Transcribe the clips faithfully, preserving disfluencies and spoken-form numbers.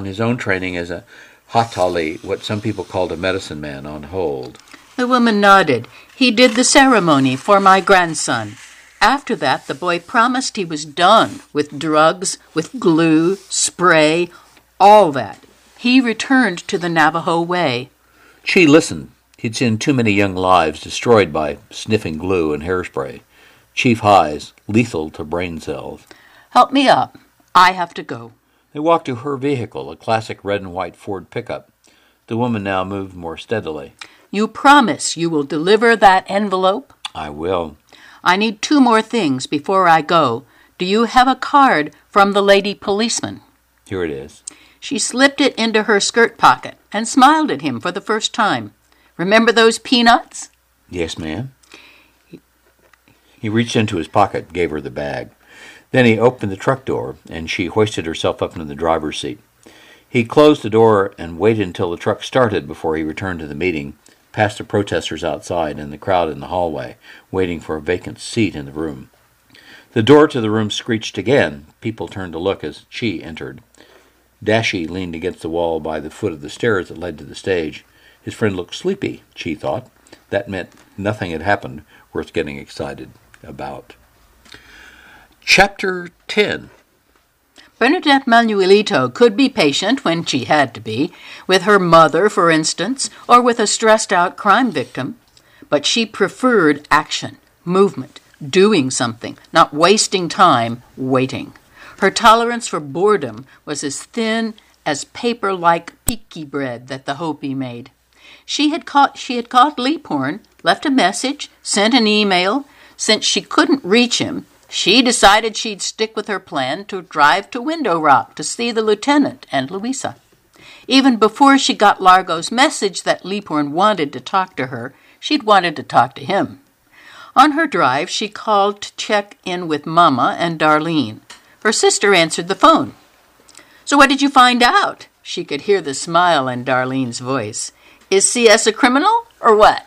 his own training as a hatali, what some people called a medicine man, on hold. The woman nodded. He did the ceremony for my grandson. After that, the boy promised he was done with drugs, with glue, spray, all that. He returned to the Navajo way. Chi listened. He'd seen too many young lives destroyed by sniffing glue and hairspray. Chief highs, lethal to brain cells. Help me up. I have to go. They walked to her vehicle, a classic red and white Ford pickup. The woman now moved more steadily. You promise you will deliver that envelope? I will. I need two more things before I go. Do you have a card from the lady policeman? Here it is. She slipped it into her skirt pocket and smiled at him for the first time. Remember those peanuts? Yes, ma'am. He reached into his pocket, gave her the bag. Then he opened the truck door, and she hoisted herself up into the driver's seat. He closed the door and waited until the truck started before he returned to the meeting, past the protesters outside and the crowd in the hallway, waiting for a vacant seat in the room. The door to the room screeched again. People turned to look as Chi entered. Dashi leaned against the wall by the foot of the stairs that led to the stage. His friend looked sleepy, Chi thought. That meant nothing had happened worth getting excited about. Chapter ten. Bernadette Manuelito could be patient when she had to be, with her mother, for instance, or with a stressed-out crime victim. But she preferred action, movement, doing something, not wasting time waiting. Her tolerance for boredom was as thin as paper-like picky bread that the Hopi made. She had caught, she had called Leaphorn, left a message, sent an email. Since she couldn't reach him, she decided she'd stick with her plan to drive to Window Rock to see the lieutenant and Louisa. Even before she got Largo's message that Leaphorn wanted to talk to her, she'd wanted to talk to him. On her drive, she called to check in with Mama and Darlene. Her sister answered the phone. "So what did you find out?" She could hear the smile in Darlene's voice. "Is C S a criminal, or what?"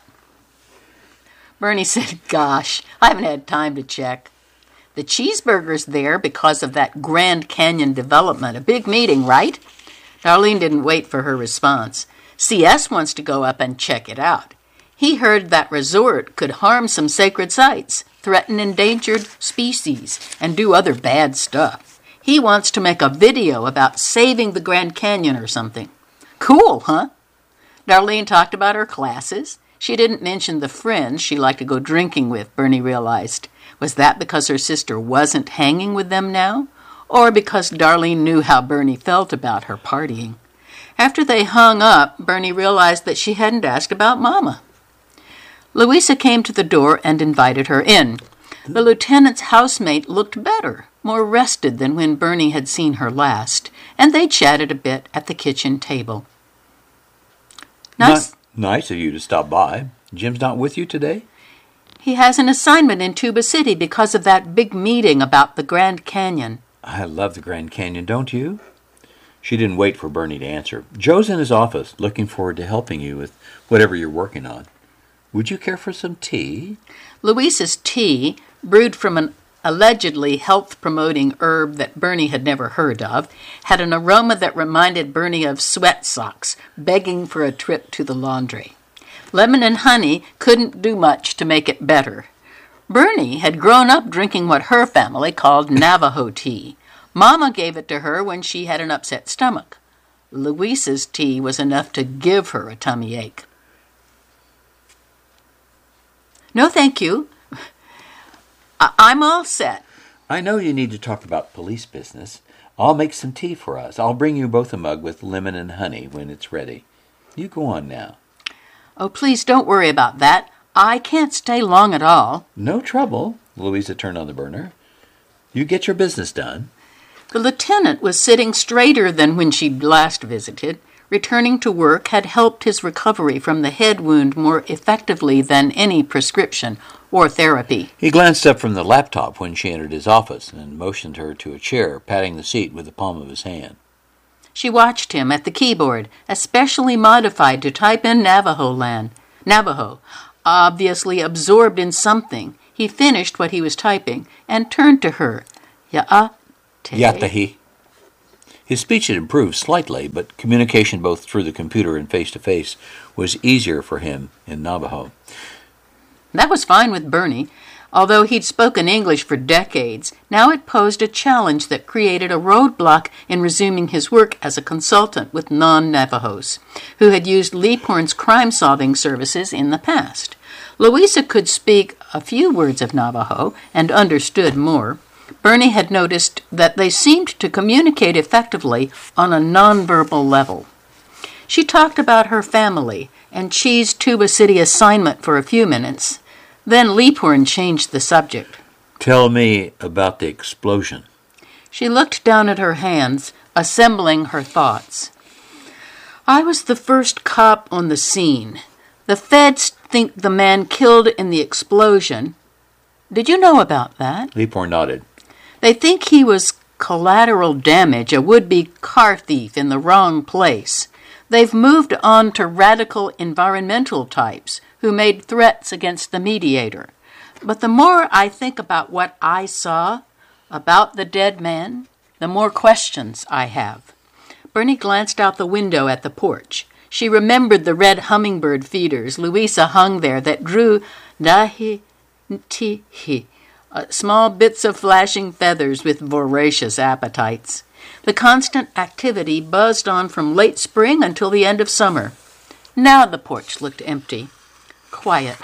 Bernie said, "Gosh, I haven't had time to check. The cheeseburger's there because of that Grand Canyon development, a big meeting, right?" Darlene didn't wait for her response. "C S wants to go up and check it out. He heard that resort could harm some sacred sites, threaten endangered species, and do other bad stuff. He wants to make a video about saving the Grand Canyon or something." "Cool, huh?" Darlene talked about her classes. She didn't mention the friends she liked to go drinking with, Bernie realized. Was that because her sister wasn't hanging with them now? Or because Darlene knew how Bernie felt about her partying? After they hung up, Bernie realized that she hadn't asked about Mama. Louisa came to the door and invited her in. The lieutenant's housemate looked better, more rested than when Bernie had seen her last, and they chatted a bit at the kitchen table. Nice. Not nice of you to stop by. Jim's not with you today? He has an assignment in Tuba City because of that big meeting about the Grand Canyon. I love the Grand Canyon, don't you? She didn't wait for Bernie to answer. Joe's in his office, looking forward to helping you with whatever you're working on. Would you care for some tea? Louisa's tea, brewed from an allegedly health-promoting herb that Bernie had never heard of, had an aroma that reminded Bernie of sweat socks, begging for a trip to the laundry. Lemon and honey couldn't do much to make it better. Bernie had grown up drinking what her family called Navajo tea. Mama gave it to her when she had an upset stomach. Louisa's tea was enough to give her a tummy ache. "No, thank you. I- I'm all set." I know you need to talk about police business. I'll make some tea for us. I'll bring you both a mug with lemon and honey when it's ready. You go on now. "Oh, please don't worry about that. I can't stay long at all." No trouble. Louisa turned on the burner. You get your business done. The lieutenant was sitting straighter than when she'd last visited. Returning to work had helped his recovery from the head wound more effectively than any prescription or therapy. He glanced up from the laptop when she entered his office and motioned her to a chair, patting the seat with the palm of his hand. She watched him at the keyboard, especially modified to type in Navajo land. Navajo, obviously absorbed in something. He finished what he was typing and turned to her. Ya-a-te. Yatahi. His speech had improved slightly, but communication both through the computer and face-to-face was easier for him in Navajo. That was fine with Bernie. Although he'd spoken English for decades, now it posed a challenge that created a roadblock in resuming his work as a consultant with non-Navajos, who had used Leaphorn's crime-solving services in the past. Louisa could speak a few words of Navajo and understood more. Bernie had noticed that they seemed to communicate effectively on a nonverbal level. She talked about her family and cheesed Tuba City assignment for a few minutes. Then Leaphorn changed the subject. Tell me about the explosion. She looked down at her hands, assembling her thoughts. I was the first cop on the scene. The feds think the man killed in the explosion. Did you know about that? Leaphorn nodded. They think he was collateral damage, a would-be car thief in the wrong place. They've moved on to radical environmental types who made threats against the mediator. But the more I think about what I saw, about the dead man, the more questions I have. Bernie glanced out the window at the porch. She remembered the red hummingbird feeders Louisa hung there that drew dahi-tihi, uh, small bits of flashing feathers with voracious appetites. The constant activity buzzed on from late spring until the end of summer. Now the porch looked empty. Quiet.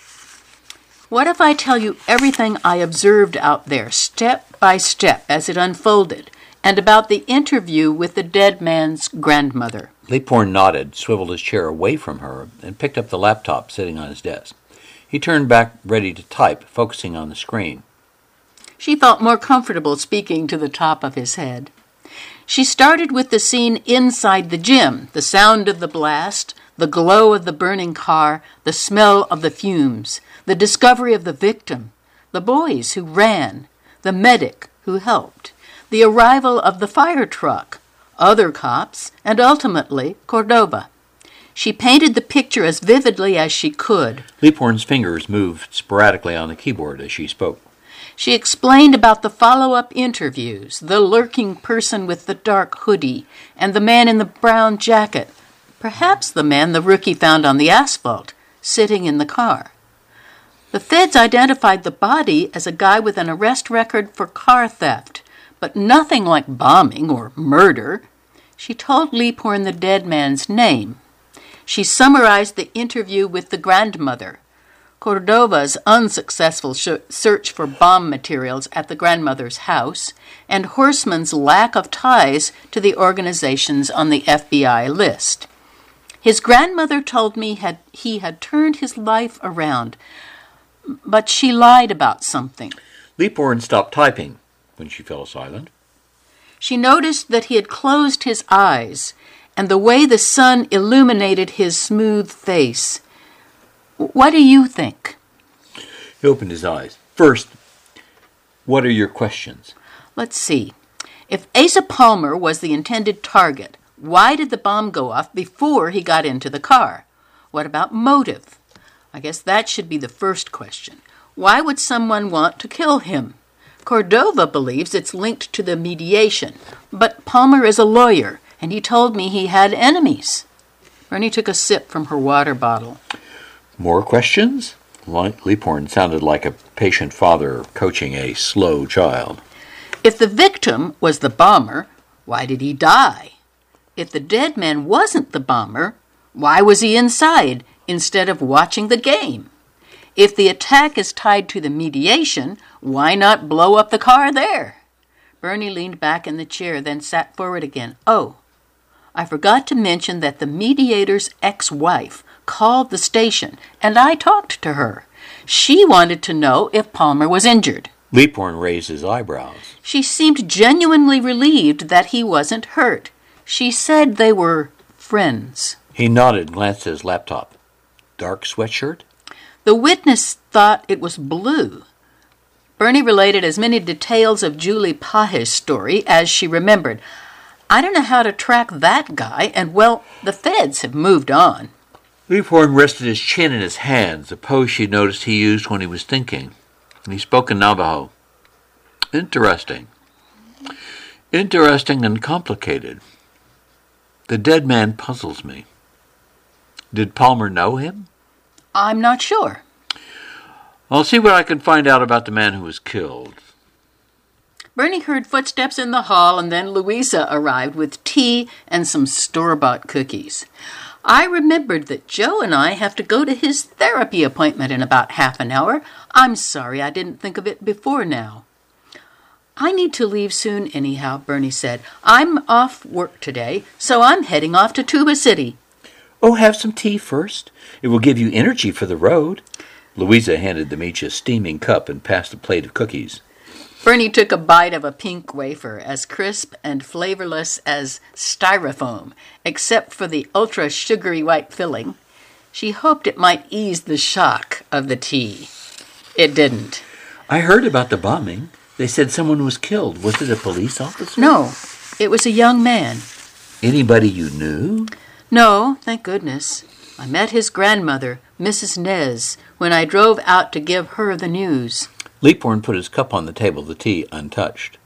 What if I tell you everything I observed out there, step by step, as it unfolded, and about the interview with the dead man's grandmother? Leaphorn nodded, swiveled his chair away from her, and picked up the laptop sitting on his desk. He turned back, ready to type, focusing on the screen. She felt more comfortable speaking to the top of his head. She started with the scene inside the gym, the sound of the blast, the glow of the burning car, the smell of the fumes, the discovery of the victim, the boys who ran, the medic who helped, the arrival of the fire truck, other cops, and ultimately Cordova. She painted the picture as vividly as she could. Leaphorn's fingers moved sporadically on the keyboard as she spoke. She explained about the follow-up interviews, the lurking person with the dark hoodie, and the man in the brown jacket, perhaps the man the rookie found on the asphalt, sitting in the car. The feds identified the body as a guy with an arrest record for car theft, but nothing like bombing or murder. She told Leaphorn the dead man's name. She summarized the interview with the grandmother, Cordova's unsuccessful sh- search for bomb materials at the grandmother's house, and Horseman's lack of ties to the organizations on the F B I list. His grandmother told me had, he had turned his life around, but she lied about something. Leaphorn stopped typing when she fell silent. She noticed that he had closed his eyes, and the way the sun illuminated his smooth face. What do you think? He opened his eyes. First, what are your questions? Let's see. If Asa Palmer was the intended target, why did the bomb go off before he got into the car? What about motive? I guess that should be the first question. Why would someone want to kill him? Cordova believes it's linked to the mediation, but Palmer is a lawyer, and he told me he had enemies. Bernie took a sip from her water bottle. More questions? Leaphorn sounded like a patient father coaching a slow child. If the victim was the bomber, why did he die? If the dead man wasn't the bomber, why was he inside instead of watching the game? If the attack is tied to the mediation, why not blow up the car there? Bernie leaned back in the chair, then sat forward again. Oh, I forgot to mention that the mediator's ex-wife called the station, and I talked to her. She wanted to know if Palmer was injured. Leaphorn raised his eyebrows. She seemed genuinely relieved that he wasn't hurt. She said they were friends. He nodded and glanced at his laptop. Dark sweatshirt? The witness thought it was blue. Bernie related as many details of Julie Page's story as she remembered. I don't know how to track that guy, and, well, the feds have moved on. Leaphorn rested his chin in his hands, a pose she noticed he used when he was thinking. And he spoke in Navajo. Interesting. Interesting and complicated. The dead man puzzles me. Did Palmer know him? I'm not sure. I'll see what I can find out about the man who was killed. Bernie heard footsteps in the hall, and then Louisa arrived with tea and some store-bought cookies. I remembered that Joe and I have to go to his therapy appointment in about half an hour. I'm sorry I didn't think of it before now. I need to leave soon anyhow, Bernie said. I'm off work today, so I'm heading off to Tuba City. Oh, have some tea first. It will give you energy for the road. Louisa handed them each a steaming cup and passed a plate of cookies. Bernie took a bite of a pink wafer, as crisp and flavorless as styrofoam, except for the ultra-sugary white filling. She hoped it might ease the shock of the tea. It didn't. I heard about the bombing. They said someone was killed. Was it a police officer? No, it was a young man. Anybody you knew? No, thank goodness. I met his grandmother, Missus Nez, when I drove out to give her the news. Leaphorn put his cup on the table, the tea untouched.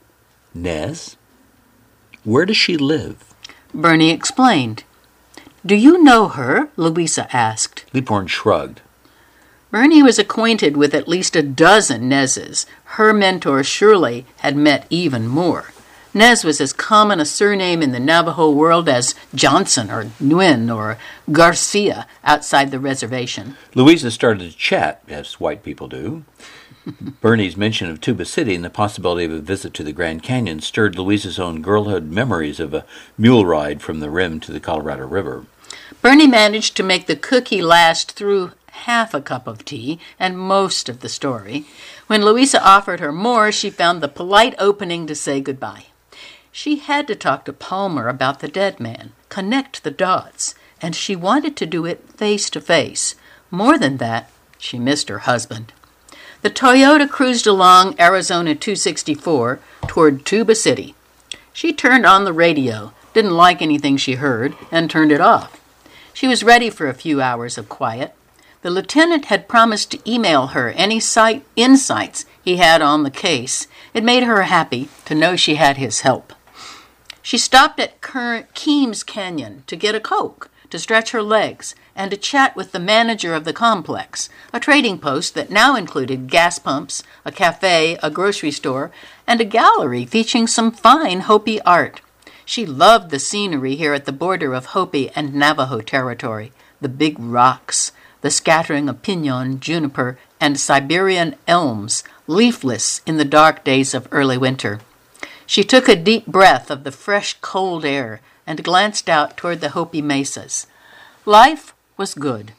Nez? Where does she live? Bernie explained. Do you know her? Louisa asked. Leaphorn shrugged. Bernie was acquainted with at least a dozen Nezes. Her mentor Shirley had met even more. Nez was as common a surname in the Navajo world as Johnson or Nguyen or Garcia outside the reservation. Louisa started to chat, as white people do. Bernie's mention of Tuba City and the possibility of a visit to the Grand Canyon stirred Louisa's own girlhood memories of a mule ride from the rim to the Colorado River. Bernie managed to make the cookie last through half a cup of tea and most of the story. When Louisa offered her more, she found the polite opening to say goodbye. She had to talk to Palmer about the dead man, connect the dots, and she wanted to do it face to face. More than that, she missed her husband. The Toyota cruised along Arizona two sixty-four toward Tuba City. She turned on the radio, didn't like anything she heard, and turned it off. She was ready for a few hours of quiet. The lieutenant had promised to email her any sight insights he had on the case. It made her happy to know she had his help. She stopped at Keams Canyon to get a Coke, to stretch her legs, and to chat with the manager of the complex, a trading post that now included gas pumps, a cafe, a grocery store, and a gallery featuring some fine Hopi art. She loved the scenery here at the border of Hopi and Navajo territory, the big rocks, the scattering of pinon, juniper, and Siberian elms, leafless in the dark days of early winter. She took a deep breath of the fresh, cold air and glanced out toward the Hopi mesas. Life was good.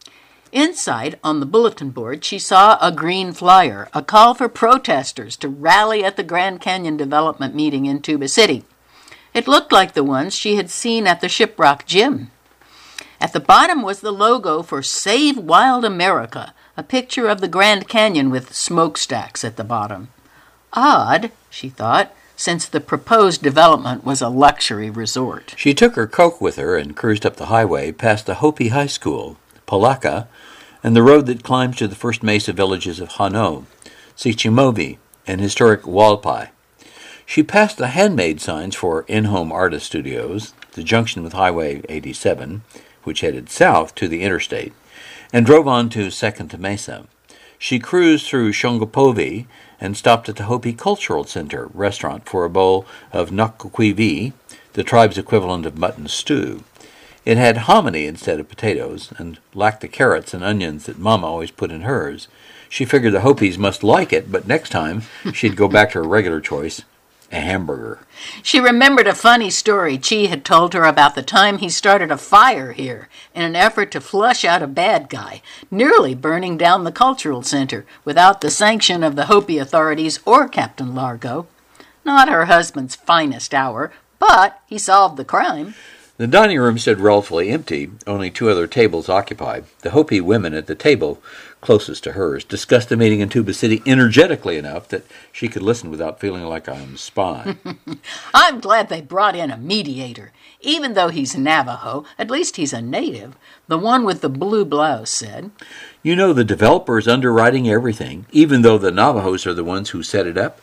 Inside, on the bulletin board, she saw a green flyer, a call for protesters to rally at the Grand Canyon Development meeting in Tuba City. It looked like the ones she had seen at the Shiprock Gym. At the bottom was the logo for Save Wild America, a picture of the Grand Canyon with smokestacks at the bottom. Odd, she thought, since the proposed development was a luxury resort. She took her Coke with her and cruised up the highway past the Hopi High School, Palaka, and the road that climbs to the first mesa villages of Hano, Sichimovi, and historic Walpai. She passed the handmade signs for in-home artist studios, the junction with Highway eighty-seven, which headed south to the interstate, and drove on to Second Mesa. She cruised through Shongopovi and stopped at the Hopi Cultural Center restaurant for a bowl of nakukwivi, the tribe's equivalent of mutton stew. It had hominy instead of potatoes and lacked the carrots and onions that Mama always put in hers. She figured the Hopis must like it, but next time she'd go back to her regular choice, a hamburger. She remembered a funny story Chi had told her about the time he started a fire here in an effort to flush out a bad guy, nearly burning down the cultural center without the sanction of the Hopi authorities or Captain Largo. Not her husband's finest hour, but he solved the crime. The dining room stood relatively empty, only two other tables occupied. The Hopi women at the table closest to hers discussed the meeting in Tuba City energetically enough that she could listen without feeling like I'm a spy. I'm glad they brought in a mediator. Even though he's Navajo, at least he's a native, the one with the blue blouse said. You know, the developer's underwriting everything, even though the Navajos are the ones who set it up.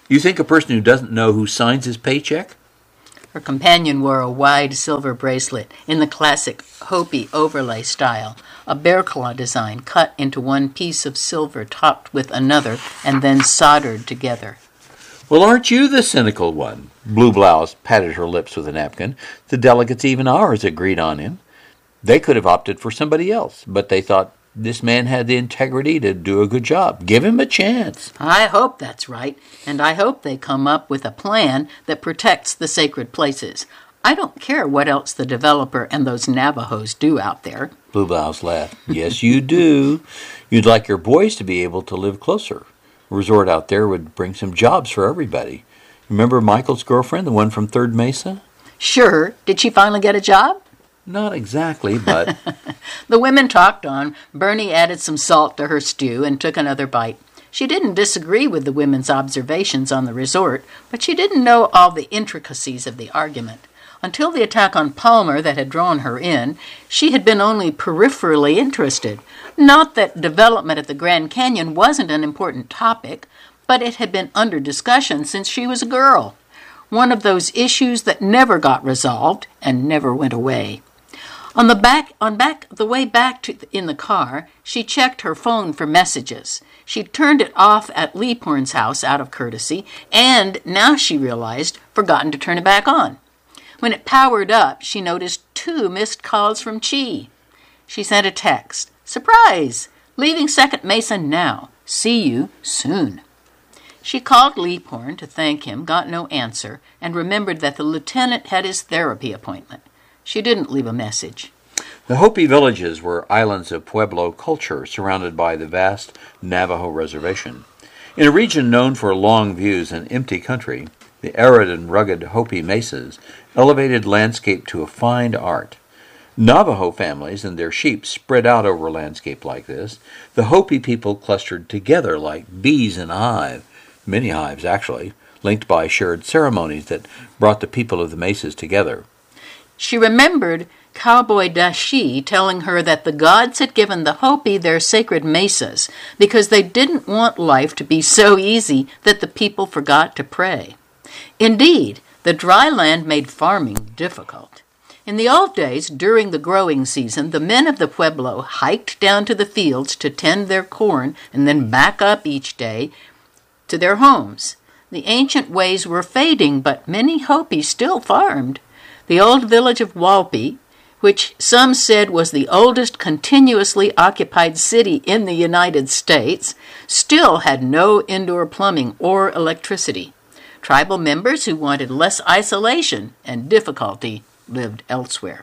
You think a person who doesn't know who signs his paycheck? Her companion wore a wide silver bracelet in the classic Hopi overlay style, a bear claw design cut into one piece of silver topped with another and then soldered together. Well, aren't you the cynical one? Blue Blouse patted her lips with a napkin. The delegates, even ours, agreed on him. They could have opted for somebody else, but they thought this man had the integrity to do a good job. Give him a chance. I hope that's right, and I hope they come up with a plan that protects the sacred places. I don't care what else the developer and those Navajos do out there. Blue Blouse laughed. Yes, you do. You'd like your boys to be able to live closer. A resort out there would bring some jobs for everybody. Remember Michael's girlfriend, the one from Third Mesa? Sure. Did she finally get a job? Not exactly, but... The women talked on. Bernie added some salt to her stew and took another bite. She didn't disagree with the women's observations on the resort, but she didn't know all the intricacies of the argument. Until the attack on Palmer that had drawn her in, she had been only peripherally interested. Not that development at the Grand Canyon wasn't an important topic, but it had been under discussion since she was a girl. One of those issues that never got resolved and never went away. On the back, on back, the way back to in the car, she checked her phone for messages. She'd turned it off at Leaphorn's house out of courtesy, and now she realized forgotten to turn it back on. When it powered up, she noticed two missed calls from Chi. She sent a text. Surprise! Leaving Second Mesa now. See you soon. She called Leaphorn to thank him, got no answer, and remembered that the lieutenant had his therapy appointment. She didn't leave a message. The Hopi villages were islands of Pueblo culture surrounded by the vast Navajo reservation. In a region known for long views and empty country, the arid and rugged Hopi mesas elevated landscape to a fine art. Navajo families and their sheep spread out over a landscape like this. The Hopi people clustered together like bees in a hive, many hives actually, linked by shared ceremonies that brought the people of the mesas together. She remembered Cowboy Dashi telling her that the gods had given the Hopi their sacred mesas because they didn't want life to be so easy that the people forgot to pray. Indeed, the dry land made farming difficult. In the old days, during the growing season, the men of the Pueblo hiked down to the fields to tend their corn and then back up each day to their homes. The ancient ways were fading, but many Hopi still farmed. The old village of Walpi, which some said was the oldest continuously occupied city in the United States, still had no indoor plumbing or electricity. Tribal members who wanted less isolation and difficulty lived elsewhere.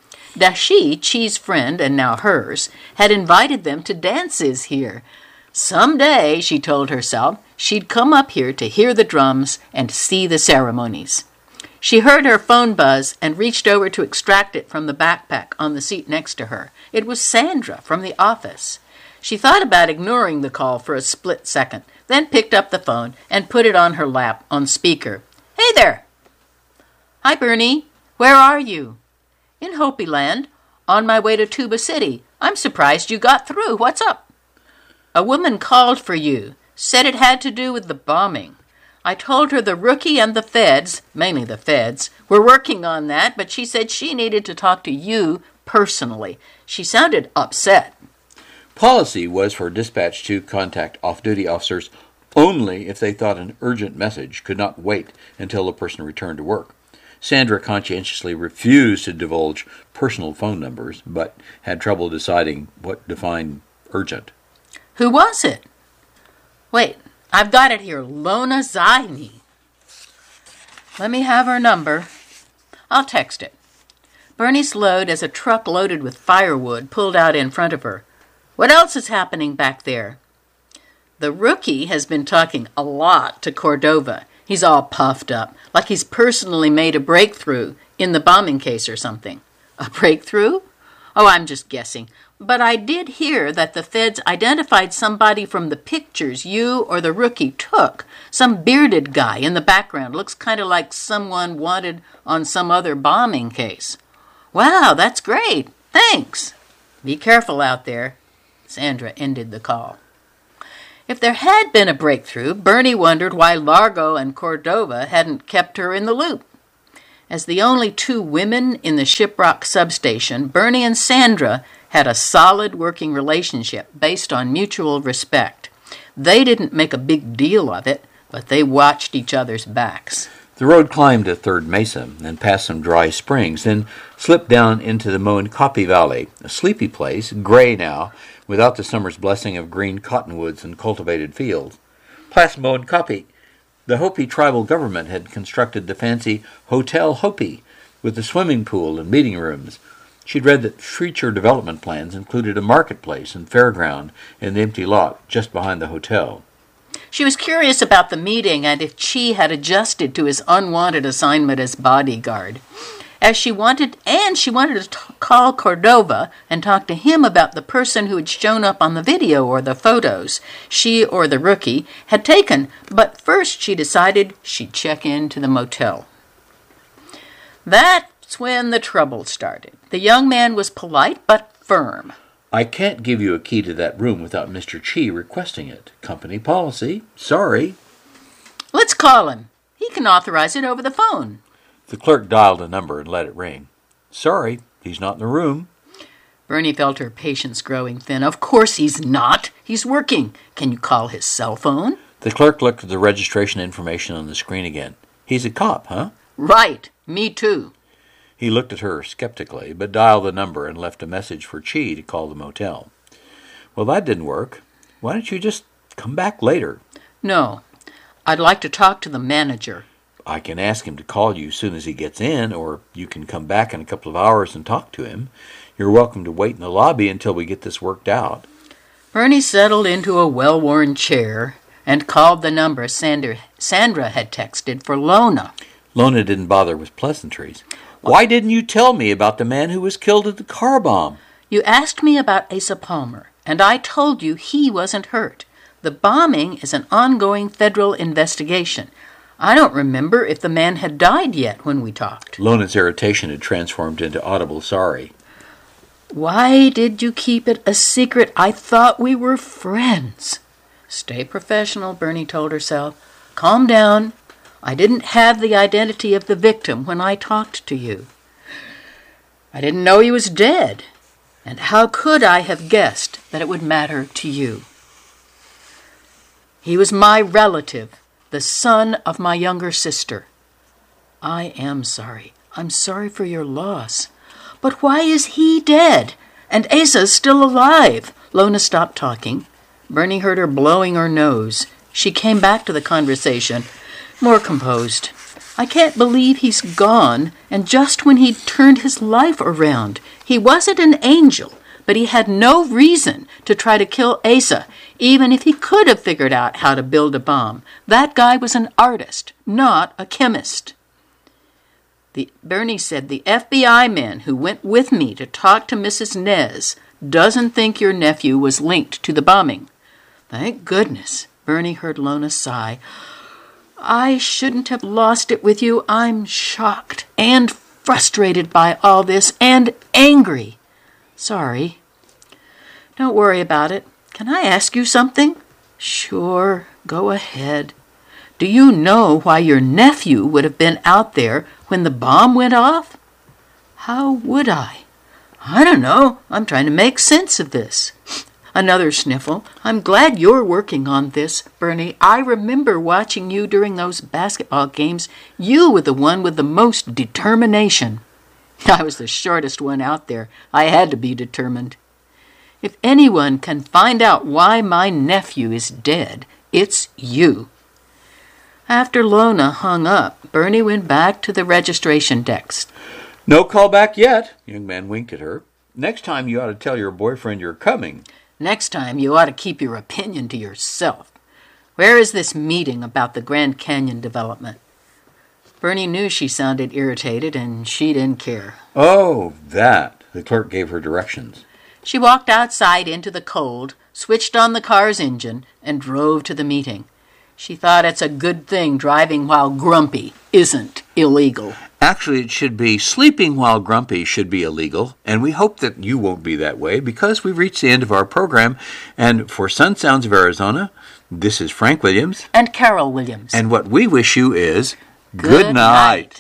Dashi, Chi's friend and now hers, had invited them to dances here. Someday, she told herself, she'd come up here to hear the drums and see the ceremonies. She heard her phone buzz and reached over to extract it from the backpack on the seat next to her. It was Sandra from the office. She thought about ignoring the call for a split second, then picked up the phone and put it on her lap on speaker. Hey there! Hi, Bernie. Where are you? In Hopi Land, on my way to Tuba City. I'm surprised you got through. What's up? A woman called for you, said it had to do with the bombing. I told her the rookie and the feds, mainly the feds, were working on that, but she said she needed to talk to you personally. She sounded upset. Policy was for dispatch to contact off-duty officers only if they thought an urgent message could not wait until the person returned to work. Sandra conscientiously refused to divulge personal phone numbers, but had trouble deciding what defined urgent. Who was it? Wait, I've got it here. Lona Zaini. Let me have her number. I'll text it. Bernie slowed as a truck loaded with firewood pulled out in front of her. What else is happening back there? The rookie has been talking a lot to Cordova. He's all puffed up, like he's personally made a breakthrough in the bombing case or something. A breakthrough? Oh, I'm just guessing. But I did hear that the feds identified somebody from the pictures you or the rookie took. Some bearded guy in the background. Looks kind of like someone wanted on some other bombing case. Wow, that's great. Thanks. Be careful out there. Sandra ended the call. If there had been a breakthrough, Bernie wondered why Largo and Cordova hadn't kept her in the loop. As the only two women in the Shiprock substation, Bernie and Sandra had a solid working relationship based on mutual respect. They didn't make a big deal of it, but they watched each other's backs. The road climbed to Third Mesa and passed some dry springs, then slipped down into the Moenkopi Valley, a sleepy place, gray now, without the summer's blessing of green cottonwoods and cultivated fields. Past Moenkopi, the Hopi tribal government had constructed the fancy Hotel Hopi, with a swimming pool and meeting rooms. She'd read that future development plans included a marketplace and fairground in the empty lot just behind the hotel. She was curious about the meeting and if Chi had adjusted to his unwanted assignment as bodyguard. As she wanted, and she wanted to t- call Cordova and talk to him about the person who had shown up on the video or the photos she or the rookie had taken, but first she decided she'd check into the motel. That's when the trouble started. The young man was polite but firm. I can't give you a key to that room without Mister Chi requesting it. Company policy. Sorry. Let's call him. He can authorize it over the phone. The clerk dialed a number and let it ring. Sorry, he's not in the room. Bernie felt her patience growing thin. Of course he's not. He's working. Can you call his cell phone? The clerk looked at the registration information on the screen again. He's a cop, huh? Right. Me too. He looked at her skeptically, but dialed the number and left a message for Chi to call the motel. Well, that didn't work. Why don't you just come back later? No. I'd like to talk to the manager. I can ask him to call you as soon as he gets in, or you can come back in a couple of hours and talk to him. You're welcome to wait in the lobby until we get this worked out. Bernie settled into a well-worn chair and called the number Sandra, Sandra had texted for Lona. Lona didn't bother with pleasantries. Why didn't you tell me about the man who was killed at the car bomb? You asked me about Asa Palmer, and I told you he wasn't hurt. The bombing is an ongoing federal investigation. I don't remember if the man had died yet when we talked. Lona's irritation had transformed into audible sorry. Why did you keep it a secret? I thought we were friends. Stay professional, Bernie told herself. Calm down. I didn't have the identity of the victim when I talked to you. I didn't know he was dead. And how could I have guessed that it would matter to you? He was my relative, the son of my younger sister. I am sorry. I'm sorry for your loss. But why is he dead? And Asa's still alive? Lona stopped talking. Bernie heard her blowing her nose. She came back to the conversation, more composed. I can't believe he's gone, and just when he'd turned his life around. He wasn't an angel, but he had no reason to try to kill Asa, even if he could have figured out how to build a bomb. That guy was an artist, not a chemist. The, Bernie said the F B I man who went with me to talk to Missus Nez doesn't think your nephew was linked to the bombing. Thank goodness, Bernie heard Lona sigh. I shouldn't have lost it with you. I'm shocked and frustrated by all this and angry. Sorry. Don't worry about it. Can I ask you something? Sure, go ahead. Do you know why your nephew would have been out there when the bomb went off? How would I? I don't know. I'm trying to make sense of this. Another sniffle. I'm glad you're working on this, Bernie. I remember watching you during those basketball games. You were the one with the most determination. I was the shortest one out there. I had to be determined. If anyone can find out why my nephew is dead, it's you. After Lona hung up, Bernie went back to the registration desk. No call back yet, the young man winked at her. Next time you ought to tell your boyfriend you're coming. Next time you ought to keep your opinion to yourself. Where is this meeting about the Grand Canyon development? Bernie knew she sounded irritated, and she didn't care. Oh, that. The clerk gave her directions. She walked outside into the cold, switched on the car's engine, and drove to the meeting. She thought it's a good thing driving while grumpy isn't illegal. Actually, it should be sleeping while grumpy should be illegal, and we hope that you won't be that way because we've reached the end of our program. And for Sun Sounds of Arizona, this is Frank Williams. And Carol Williams. And what we wish you is good, good night.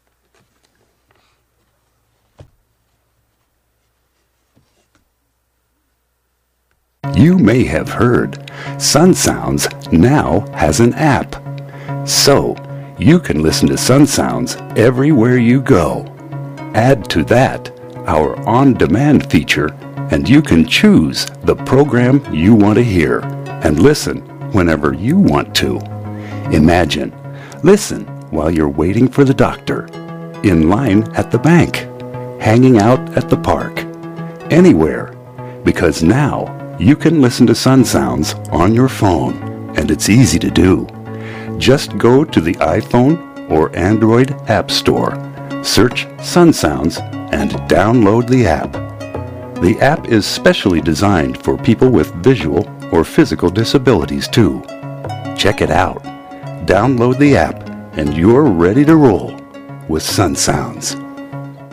night. You may have heard Sun Sounds now has an app. So, you can listen to Sun Sounds everywhere you go. Add to that our on-demand feature, and you can choose the program you want to hear and listen whenever you want to. Imagine, listen while you're waiting for the doctor, in line at the bank, hanging out at the park, anywhere, because now you can listen to Sun Sounds on your phone, and it's easy to do. Just go to the iPhone or Android App Store, search Sun Sounds, and download the app. The app is specially designed for people with visual or physical disabilities too. Check it out. Download the app, and you're ready to roll with Sun Sounds.